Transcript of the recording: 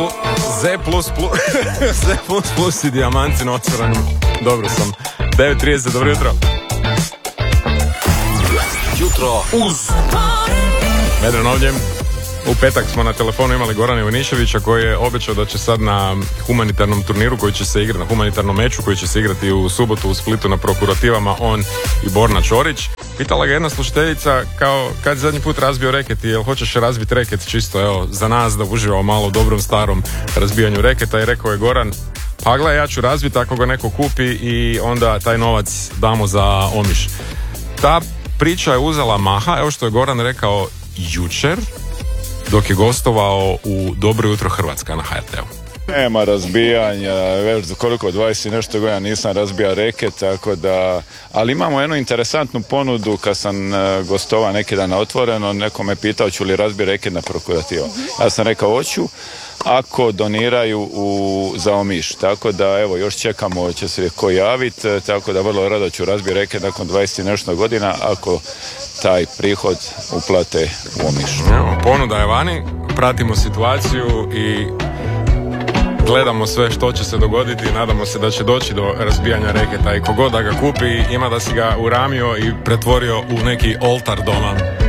Z++ i dijamanci na otvorenom. Dobro sam. 9:30, dobro jutro. Jutro uz Medran ovdje. U petak smo na telefonu imali Gorana Ivaniševića koji je obećao da će sad na humanitarnom turniru koji će se igrati, na humanitarnom meču koji će se igrati u subotu u Splitu na prokurativama, on i Borna Ćorić. Pitala ga jedna slušateljica kao kad zadnji put razbio reket i jel hoćeš razbiti reket čisto evo za nas da uživamo malo u dobrom starom razbijanju reketa i rekao je Goran pa gle ja ću razbiti ako ga neko kupi i onda taj novac damo za Omiš. Ta priča je uzela maha, evo što je Goran rekao jučer dok je gostovao u Dobro jutro Hrvatska na HRT-u. Nema razbijanja, već koliko 20 i nešto godina nisam razbija reket, tako da, ali imamo jednu interesantnu ponudu kad sam gostovao neki dan na Otvoreno, neko me pitao ću li razbiti reket na prokurativu. Ja sam rekao hoću, ako doniraju za Omiš, tako da evo još čekamo će se ko javiti, tako da vrlo rado ću razbiti reket nakon 20 i nešto godina ako taj prihod uplate u Omiš. Evo, ponuda je vani, pratimo situaciju i gledamo sve što će se dogoditi i nadamo se da će doći do razbijanja reketa i kogod da ga kupi ima da si ga uramio i pretvorio u neki oltar doma.